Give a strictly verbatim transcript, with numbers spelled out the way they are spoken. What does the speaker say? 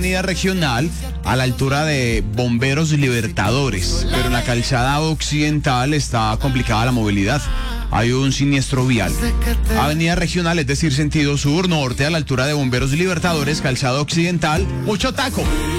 avenida Regional a la altura de Bomberos Libertadores, pero en la calzada occidental está complicada la movilidad. Hay un siniestro vial. Avenida Regional, es decir, sentido sur-norte a la altura de Bomberos Libertadores, calzada occidental, mucho taco.